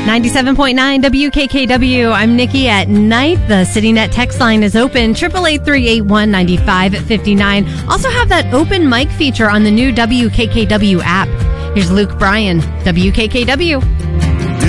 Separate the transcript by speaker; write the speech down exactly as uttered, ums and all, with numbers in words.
Speaker 1: ninety-seven point nine W K K W. I'm Nikki at night. The CityNet text line is open. eight eight eight, three eight one, nine five five nine. Also have that open mic feature on the new W K K W app. Here's Luke Bryan, W K K W.